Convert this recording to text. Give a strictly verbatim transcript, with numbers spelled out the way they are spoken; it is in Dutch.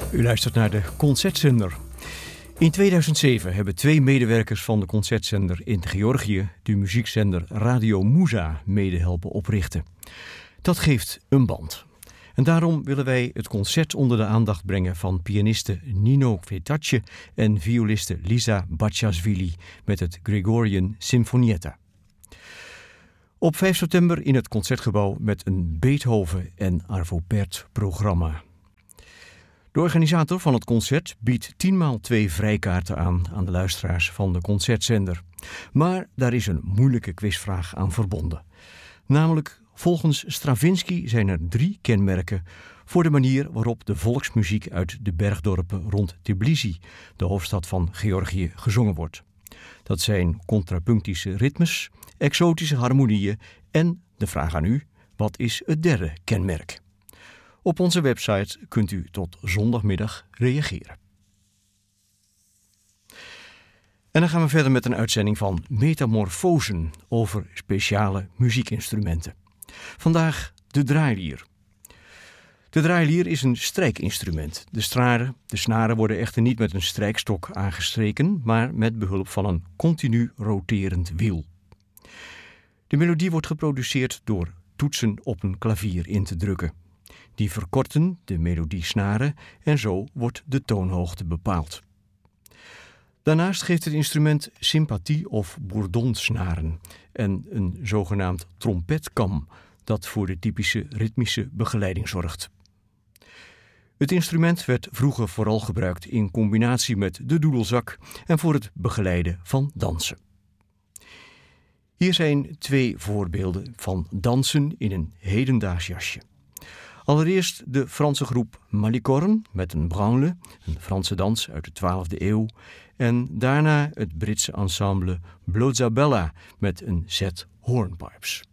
U luistert naar de Concertzender. In tweeduizend zeven hebben twee medewerkers van de Concertzender in Georgië de muziekzender Radio Musa mede helpen oprichten. Dat geeft een band. En daarom willen wij het concert onder de aandacht brengen van pianiste Nino Kvetatje en violiste Lisa Bachashvili met het Gregorian Sinfonietta. Op vijf september in het Concertgebouw met een Beethoven en Arvo Pärt programma. De organisator van het concert biedt tienmaal twee vrijkaarten aan aan de luisteraars van de Concertzender. Maar daar is een moeilijke quizvraag aan verbonden. Namelijk, volgens Stravinsky zijn er drie kenmerken voor de manier waarop de volksmuziek uit de bergdorpen rond Tbilisi, de hoofdstad van Georgië, gezongen wordt. Dat zijn contrapunctische ritmes, exotische harmonieën en, de vraag aan u, wat is het derde kenmerk? Op onze website kunt u tot zondagmiddag reageren. En dan gaan we verder met een uitzending van Metamorfosen over speciale muziekinstrumenten. Vandaag de draailier. De draailier is een strijkinstrument. De snaren, de snaren worden echter niet met een strijkstok aangestreken, maar met behulp van een continu roterend wiel. De melodie wordt geproduceerd door toetsen op een klavier in te drukken. Die verkorten de melodiesnaren en zo wordt de toonhoogte bepaald. Daarnaast geeft het instrument sympathie- of bourdonsnaren en een zogenaamd trompetkam dat voor de typische ritmische begeleiding zorgt. Het instrument werd vroeger vooral gebruikt in combinatie met de doedelzak en voor het begeleiden van dansen. Hier zijn twee voorbeelden van dansen in een hedendaags jasje. Allereerst de Franse groep Malicorne met een branle, een Franse dans uit de twaalfde eeuw. En daarna het Britse ensemble Blozabella met een set hornpipes.